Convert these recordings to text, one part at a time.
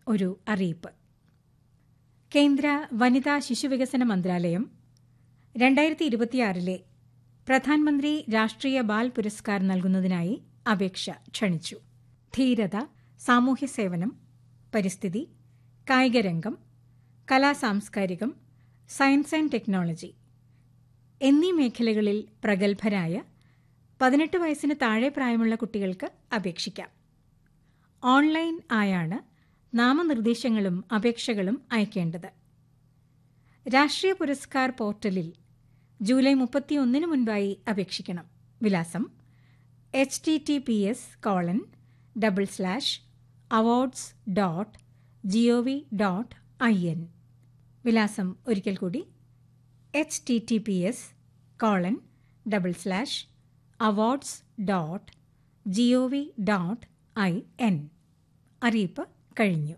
ഒരു അറിയിപ്പ്. കേന്ദ്ര വനിതാ ശിശുവികസന മന്ത്രാലയം 2026 പ്രധാനമന്ത്രി രാഷ്ട്രീയ ബാൽ പുരസ്കാർ നൽകുന്നതിനായി അപേക്ഷ ക്ഷണിച്ചു. ധീരത, സാമൂഹ്യ സേവനം, പരിസ്ഥിതി, കായികരംഗം, കലാസാംസ്കാരികം, സയൻസ് ആൻഡ് ടെക്നോളജി എന്നീ മേഖലകളിൽ പ്രഗത്ഭരായ 18 വയസ്സിന് താഴെ പ്രായമുള്ള കുട്ടികൾക്ക് അപേക്ഷിക്കാം. ഓൺലൈൻ ആയാണ് നാമനിർദ്ദേശങ്ങളും അപേക്ഷകളും അയക്കേണ്ടത്. രാഷ്ട്രീയ പുരസ്കാർ പോർട്ടലിൽ ജൂലൈ 31 മുൻപായി അപേക്ഷിക്കണം. വിലാസം https://awards.gov.in. വിലാസം ഒരിക്കൽ കൂടി https://awards.gov.in. അറിയിപ്പ് കഴിഞ്ഞു.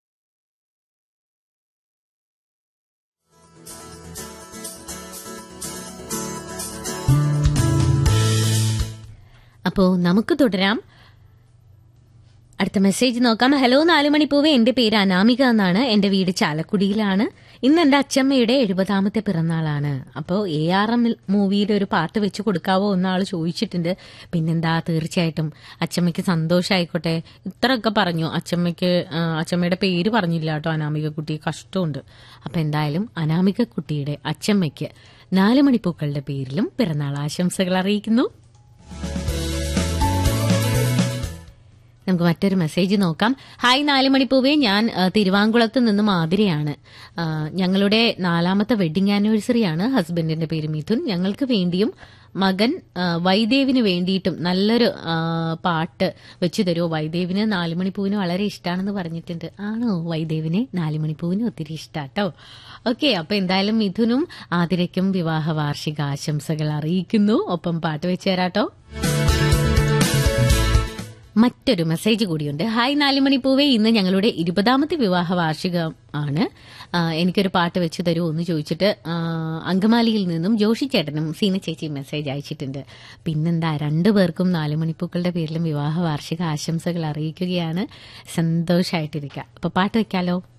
അപ്പോൾ നമുക്ക് തുടരാം. അടുത്ത മെസ്സേജ് നോക്കാം. ഹലോ 4 മണിപ്പൂവേ, എന്റെ പേര് അനാമിക എന്നാണ്. എന്റെ വീട് ചാലക്കുടിയിലാണ്. ഇന്ന് എന്റെ അച്ഛമ്മയുടെ 70ാമത്തെ പിറന്നാളാണ്. അപ്പോൾ ARM മൂവിയിൽ ഒരു പാട്ട് വെച്ച് കൊടുക്കാവോ എന്നാൾ ചോദിച്ചിട്ടുണ്ട്. പിന്നെന്താ, തീർച്ചയായിട്ടും അച്ഛമ്മയ്ക്ക് സന്തോഷമായിക്കോട്ടെ. ഇത്രയൊക്കെ പറഞ്ഞു, അച്ഛമ്മയുടെ പേര് പറഞ്ഞില്ല കേട്ടോ. അനാമിക കുട്ടി കഷ്ടമുണ്ട്. അപ്പൊ എന്തായാലും അനാമിക കുട്ടിയുടെ അച്ഛമ്മയ്ക്ക് 4 മണിപ്പൂക്കളുടെ പേരിലും പിറന്നാൾ ആശംസകൾ അറിയിക്കുന്നു. നമുക്ക് മറ്റൊരു മെസ്സേജ് നോക്കാം. ഹായ് 4 മണിപ്പൂവേ, ഞാൻ തിരുവാങ്കുളത്ത് നിന്ന് മാതിരയാണ്. ഞങ്ങളുടെ 4ാമത്തെ വെഡിങ് ആനിവേഴ്സറിയാണ്. ഹസ്ബൻഡിന്റെ പേര് മിഥുൻ. ഞങ്ങൾക്ക് വേണ്ടിയും മകൻ വൈദേവിന് വേണ്ടിയിട്ടും നല്ലൊരു പാട്ട് വെച്ചു തരുമോ? വൈദേവിന് 4 മണിപ്പൂവിന് വളരെ ഇഷ്ടമാണെന്ന് പറഞ്ഞിട്ടുണ്ട്. ആണോ? വൈദേവിന് 4 മണിപ്പൂവിന് ഒത്തിരി ഇഷ്ടാട്ടോ. ഓക്കെ, അപ്പൊ എന്തായാലും മിഥുനും ആതിരയ്ക്കും വിവാഹ വാർഷിക ആശംസകൾ അറിയിക്കുന്നു. ഒപ്പം പാട്ട് വെച്ചു തരാട്ടോ. മറ്റൊരു മെസ്സേജ് കൂടിയുണ്ട്. ഹായ് 4 മണിപ്പൂവേ, ഇന്ന് ഞങ്ങളുടെ 20ാമത്തെ വിവാഹ വാർഷികം ആണ്. എനിക്കൊരു പാട്ട് വെച്ച് തരുമോ എന്ന് ചോദിച്ചിട്ട് അങ്കമാലിയിൽ നിന്നും ജോഷി ചേട്ടനും സീന ചേച്ചിയും മെസ്സേജ് അയച്ചിട്ടുണ്ട്. പിന്നെന്താ, 2 പേർക്കും 4 മണിപ്പൂക്കളുടെ പേരിലും വിവാഹ വാർഷിക ആശംസകൾ അറിയിക്കുകയാണ്. സന്തോഷമായിട്ടിരിക്കുക. അപ്പൊ പാട്ട് വെക്കാലോ.